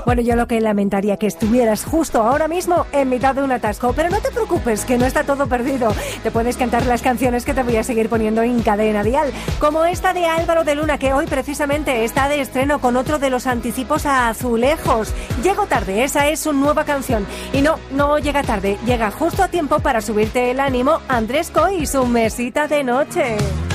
Bueno, yo lo que lamentaría que estuvieras justo ahora mismo en mitad de un atasco, pero no te preocupes, que no está todo perdido. Te puedes cantar las canciones que te voy a seguir poniendo en Cadena Dial, como esta de Álvaro de Luna, que hoy precisamente está de estreno con otro de los anticipos a Azulejos. Llego tarde, esa es su nueva canción. Y no llega tarde, llega justo a tiempo para subirte el ánimo Andrés Coy y su mesita de noche.